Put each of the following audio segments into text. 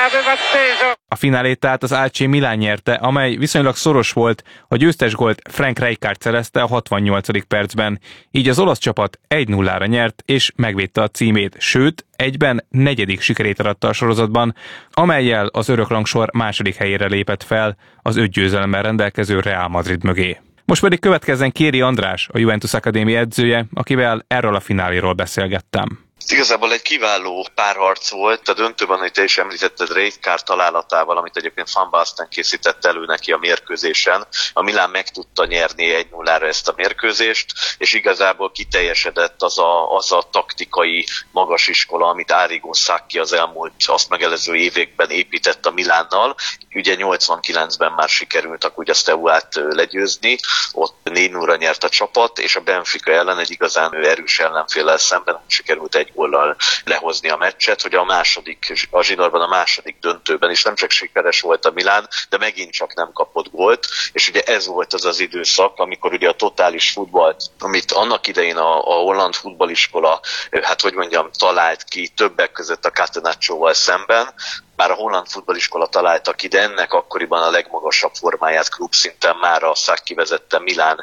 A finálét tehát az AC Milan nyerte, amely viszonylag szoros volt, a győztes gólt Frank Rijkaard szerezte a 68. percben, így az olasz csapat 1-0-ra nyert és megvédte a címét, sőt, egyben 4. sikerét aratta a sorozatban, amellyel az örökrangsor második helyére lépett fel az 5 győzelemmel rendelkező Real Madrid mögé. Most pedig következzen Kéri András, a Juventus Akadémia edzője, akivel erről a fináléról beszélgettem. Igazából egy kiváló párharc volt, a döntőben, hogy te is említetted, Rijkaard találatával, amit egyébként Van Basten készített elő neki a mérkőzésen. A Milán meg tudta nyerni 1-0-ra ezt a mérkőzést, és igazából kiteljesedett az a taktikai magasiskola, amit Arrigo Sacchi az elmúlt, azt megelőző években épített a Milánnal. Ugye 89-ben már sikerült ugye a Steaua-t legyőzni, ott 4-0-ra nyert a csapat, és a Benfica ellen egy igazán erős ellenféllel szemben sikerült egy góllal lehozni a meccset, hogy a zsinórban a második döntőben is nem csak sikeres volt a Milán, de megint csak nem kapott gólt, és ugye ez volt az az időszak, amikor ugye a totális futballt, amit annak idején a holland futballiskola, talált ki többek között a Catenaccioval szemben, már a holland futballiskola találta ki, de ennek akkoriban a legmagasabb formáját klubszinten már a Sacchi vezette Milán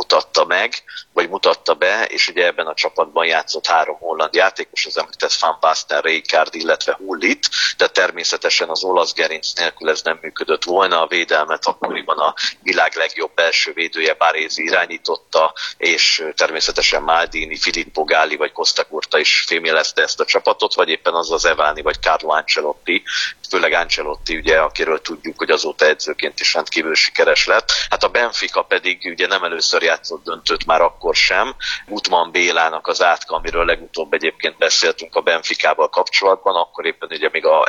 mutatta be, és ugye ebben a csapatban játszott 3 holland játékos, az említett Van Basten, Rijkaard, illetve Hullit, de természetesen az olasz gerinc nélkül ez nem működött volna, a védelmet akkoriban a világ legjobb belső védője Baresi irányította, és természetesen Maldini, Filippo Galli vagy Costa Curta is fémjelezte ezt a csapatot, vagy éppen az Evani vagy Carlo Ancelotti, főleg Ancelotti, ugye, akiről tudjuk, hogy azóta edzőként is rendkívül sikeres lett. Hát a Benfica pedig ugye nem először játszott döntőt, már akkor sem. Gutman Bélának az átka, amiről legutóbb egyébként beszéltünk a Benficával kapcsolatban, akkor éppen ugye még a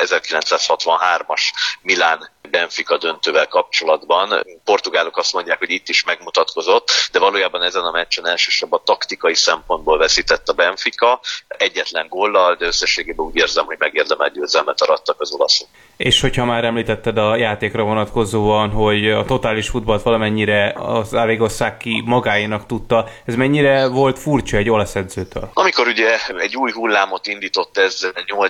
1963-as Milán Benfica döntővel kapcsolatban. Portugálok azt mondják, hogy itt is megmutatkozott, de valójában ezen a meccsen elsősorban taktikai szempontból veszített a Benfica, egyetlen góllal, de összességében úgy érzem, hogy megérdemelt győzelmet arattak az olaszok. És hogyha már említetted a játékra vonatkozóan, hogy a totális futballt valamennyire az Arrigo Sacchi magáénak tudta, ez mennyire volt furcsa egy olasz edzőtől? Amikor ugye egy új hullámot indított ezzel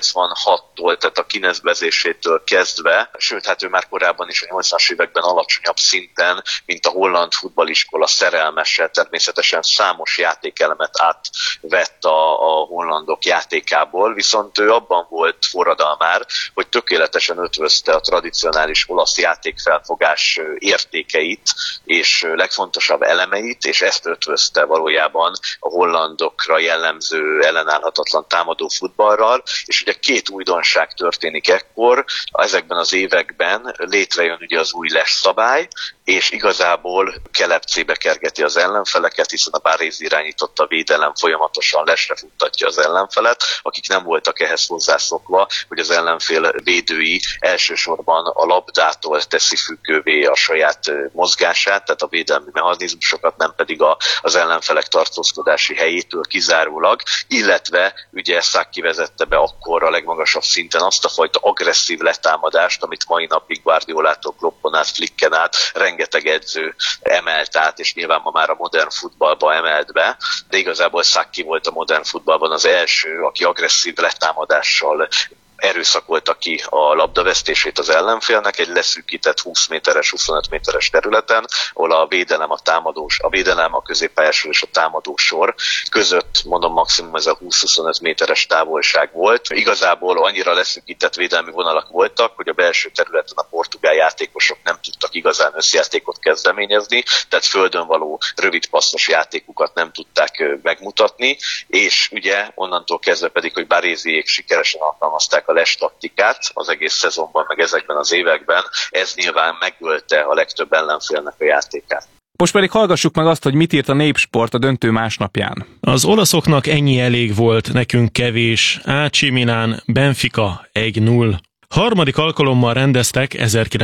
86-tól, tehát a kinezbezésétől kezdve, sőt, hát ő már korábban is a 80-as években alacsonyabb szinten, mint a holland futballiskola szerelmese, természetesen számos játékelemet átvett a hollandok játékából, viszont ő abban volt forradalmár, hogy tökéletesen ötvözte a tradicionális olasz játékfelfogás értékeit és legfontosabb elemeit, és ezt ötvözte valójában a hollandokra jellemző ellenállhatatlan támadó futballral, és ugye 2 újdonság történik ekkor, ezekben az években létrejön ugye az új LES szabály, és igazából kelepcébe kergeti az ellenfeleket, hiszen a Baresi irányította védelem folyamatosan lesre futtatja az ellenfelet, akik nem voltak ehhez hozzászokva, hogy az ellenfél védői elsősorban a labdától teszi függővé a saját mozgását, tehát a védelmi mechanizmusokat, nem pedig az ellenfelek tartózkodási helyétől kizárólag, illetve ugye Sacchi vezette be akkor a legmagasabb szinten azt a fajta agresszív letámadást, amit mai napig Guardiolától Kloppon át, Flicken át rengeteg edző emelt át, és nyilván ma már a modern futballba emelt be, de igazából Sacchi volt a modern futballban az első, aki agresszív letámadással erőszakolta ki a labdavesztését az ellenfélnek egy leszűkített 20 méteres, 25 méteres területen, ahol a védelem, a középpályásról és a támadósor között, mondom, maximum ez a 20-25 méteres távolság volt. Igazából annyira leszűkített védelmi vonalak voltak, hogy a belső területen a portugál játékosok nem tudtak igazán összjátékot kezdeményezni, tehát földön való rövid passzos játékukat nem tudták megmutatni, és ugye onnantól kezdve pedig, hogy Baresiék sikeresen alkalmazták a LES taktikát az egész szezonban, meg ezekben az években, ez nyilván megölte a legtöbb ellenfélnek a játékát. Most pedig hallgassuk meg azt, hogy mit írt a Népsport a döntő másnapján. Az olaszoknak ennyi elég volt, nekünk kevés. AC Milan, Benfica 1-0. Harmadik alkalommal rendeztek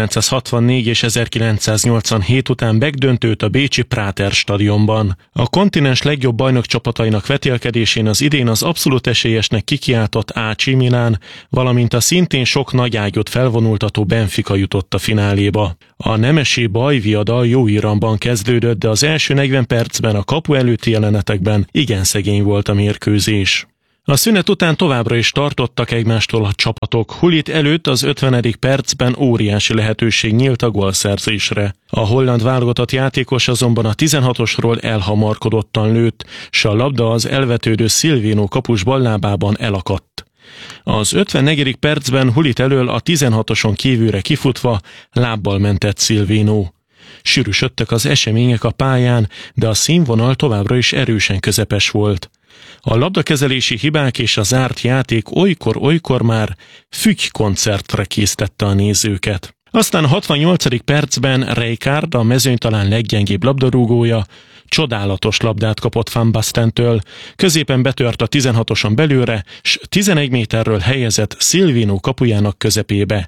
1964 és 1987 után megdöntőt a bécsi Prater stadionban. A kontinens legjobb bajnok csapatainak vetélkedésén az idén az abszolút esélyesnek kikiáltott AC Milan, valamint a szintén sok nagyágyút felvonultató Benfica jutott a fináléba. A nemesi bajviadal jó iramban kezdődött, de az első 40 percben a kapu előtti jelenetekben igen szegény volt a mérkőzés. A szünet után továbbra is tartottak egymástól a csapatok. Gullit előtt az 50. percben óriási lehetőség nyílt a gólszerzésre. A holland válogatott játékos azonban a 16-osról elhamarkodottan lőtt, s a labda az elvetődő Silvino kapus ballábában elakadt. Az 54. percben Gullit elől a 16-oson kívülre kifutva lábbal mentett Silvino. Sűrűsödtek az események a pályán, de a színvonal továbbra is erősen közepes volt. A labdakezelési hibák és a zárt játék olykor már fügykoncertre késztette a nézőket. Aztán a 68. percben Rijkaard, a mezőny talán leggyengébb labdarúgója, csodálatos labdát kapott Van Bastentől, középen betört a 16-oson belőle, s 11 méterről helyezett Silvino kapujának közepébe.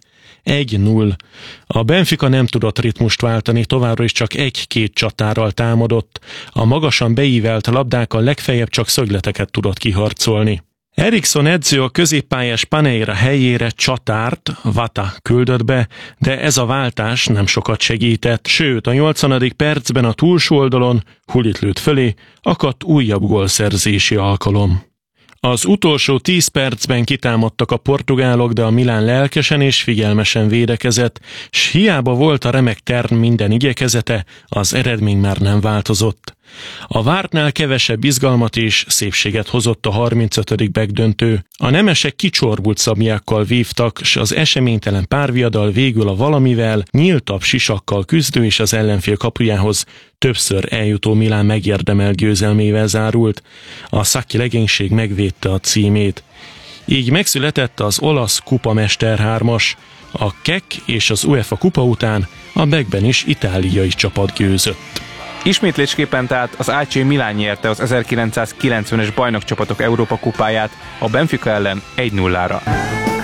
1-0. A Benfica nem tudott ritmust váltani, továbbra is csak 1-2 csatárral támadott. A magasan beívelt labdákkal legfeljebb csak szögleteket tudott kiharcolni. Eriksson edző a középpályás Paneira helyére csatárt, Vata küldött be, de ez a váltás nem sokat segített, sőt a 80. percben a túlsó oldalon, Gullit lőtt fölé, akadt újabb gólszerzési alkalom. Az utolsó 10 percben kitámadtak a portugálok, de a Milán lelkesen és figyelmesen védekezett, s hiába volt a remek terv minden igyekezete, az eredmény már nem változott. A vártnál kevesebb izgalmat és szépséget hozott a 35. begdöntő. A nemesek kicsorbult szabjákkal vívtak, s az eseménytelen párviadal végül a valamivel, nyíltabb sisakkal küzdő és az ellenfél kapujához többször eljutó Milán megérdemelt győzelmével zárult. A Sacchi legénység megvédte a címét. Így megszületett az olasz kupamester 3-as. A KEK és az UEFA kupa után a Begben is itáliai csapat győzött. Ismétlésképpen tehát az AC Milan nyerte az 1990-es bajnokcsapatok Európa kupáját a Benfica ellen 1-0-ra.